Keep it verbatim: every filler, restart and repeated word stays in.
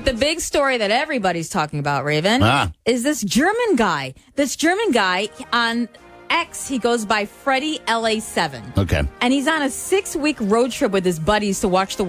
the big story that everybody's talking about, Raven, Ah. is this German guy. This German guy on X, he goes by Freddie L A seven. Okay. And he's on a six-week road trip with his buddies to watch the